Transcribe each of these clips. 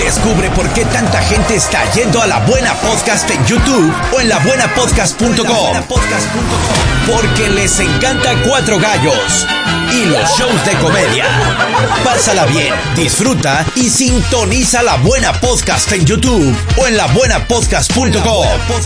Descubre por qué tanta gente está yendo a La Buena Podcast en YouTube o en labuenapodcast.com. Porque les encanta Cuatro Gallos y los shows de comedia. Pásala bien, disfruta y sintoniza La Buena Podcast en YouTube o en labuenapodcast.com.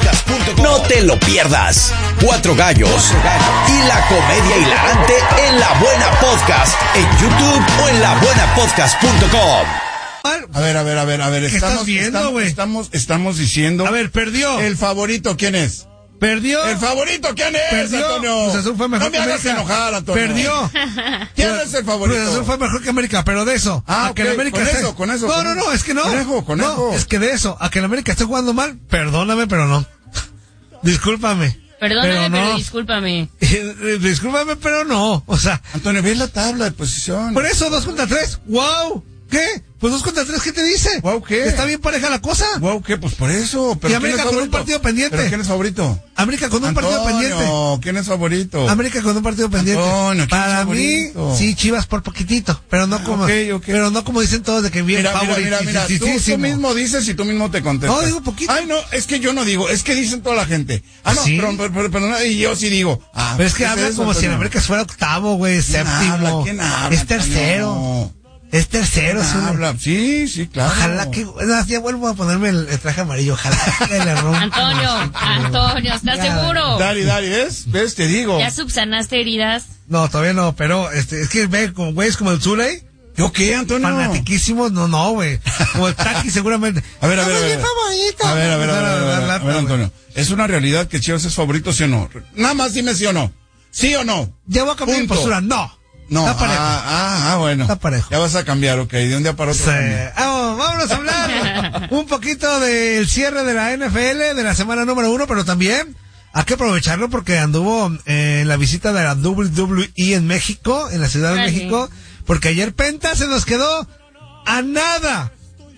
No te lo pierdas. Cuatro Gallos y la comedia hilarante en La Buena Podcast en YouTube o en labuenapodcast.com. A ver. ¿Qué estás viendo, güey? Estamos diciendo. A ver, perdió. ¿El favorito quién es? ¿Perdió? ¿El favorito quién es, Perdió. Antonio? Cruz Azul fue mejor no me que hagas América. enojar, Antonio. Perdió. ¿Quién es el favorito? Cruz Azul fue mejor que América, pero de eso. Ah, que el América con eso. No, es que no. Conejo. No, es que de eso, a que el América esté jugando mal, perdóname, pero no. Discúlpame. Perdóname, pero pero discúlpame. Discúlpame, pero no. O sea, Antonio, ve la tabla de posición. por eso 2 contra 3. ¡Wow! ¿Qué? Pues 2 contra 3, ¿qué te dice? Wow, ¿qué? Está bien pareja la cosa. Wow, ¿qué? Pues por eso. Pero Y América con un partido pendiente. ¿Pero quién es favorito? América con un partido pendiente. No, ¿quién es favorito? América con un partido pendiente. Antonio, ¿quién Para es mí, favorito? sí, Chivas por poquitito, pero no como, ok. pero no como dicen todos de que bien Mira, tú mismo dices y tú mismo te contestas. No, digo poquito. Ay, no, es que yo no digo, es que dicen toda la gente. Ah, no, ¿Sí? pero y yo sí digo. Ah, Pero es que ¿qué habla eso, como si Antonio? el América fuera octavo, güey, séptimo. ¿Quién habla? Es tercero. Antonio? Es tercero, ¿Quién sí. habla? Sí, claro. Ojalá que, ya vuelvo a ponerme el traje amarillo, ojalá que le rompa. Antonio, ¿estás seguro? Dari, ¿ves? Te digo. ¿Ya subsanaste heridas? No, todavía no, pero es que ve como güeyes como el Zuley, ¿Yo qué, Antonio? fanatiquísimos, no, güey. Como el Taki seguramente. A ver. Es mi favorito. A ver, Antonio. ¿Es una realidad que Chivas es favorito, sí o no? Nada más dime sí o no. ¿Sí o no? Ya voy a cambiar mi Punto. postura, no. No. Está parejo. Bueno. Está parejo. Ya vas a cambiar, ok, de un día para otro. Sí. cambia. Vámonos a hablar un poquito del cierre de la NFL, de la semana número 1, pero también hay que aprovecharlo porque anduvo en la visita de la WWE en México, en la Ciudad de México, porque ayer Penta se nos quedó a nada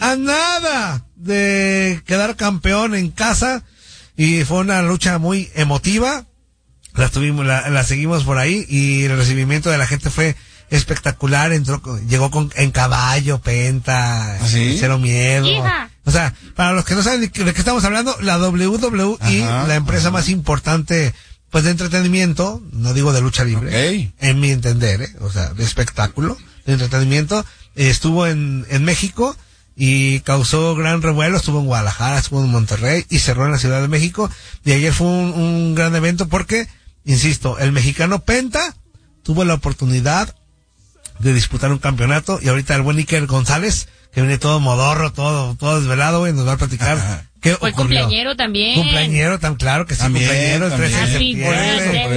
de quedar campeón en casa y fue una lucha muy emotiva. La seguimos por ahí y el recibimiento de la gente fue espectacular. Llegó en caballo, Penta, ¿Ah, sí? Cero Miedo. ¡Hija! O sea, para los que no saben de qué estamos hablando, la WWE, la empresa más importante, pues de entretenimiento, no digo de lucha libre, en mi entender, o sea, de espectáculo, de entretenimiento, estuvo en México y causó gran revuelo. Estuvo en Guadalajara, estuvo en Monterrey y cerró en la Ciudad de México. Y ayer fue un gran evento porque, insisto, el mexicano Penta tuvo la oportunidad de disputar un campeonato y ahorita el buen Iker González, que viene todo modorro, todo desvelado, güey, nos va a platicar qué Fue ocurrió. cumpleañero también. Cumpleañero, tan claro que sí, También, cumpleañero, el 13 de Happy septiembre. birthday.